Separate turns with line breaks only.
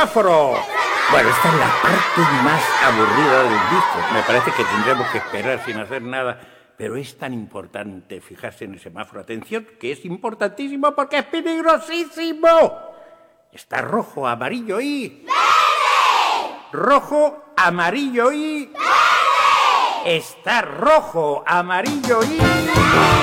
semáforo. Bueno, esta es la parte más aburrida del disco. Me parece que tendremos que esperar sin hacer nada, pero es tan importante fijarse en el semáforo. Atención, que es importantísimo porque es peligrosísimo. Está rojo, amarillo y... ¡verde! Rojo, amarillo y... ¡verde! Está rojo, amarillo y... ¡verde!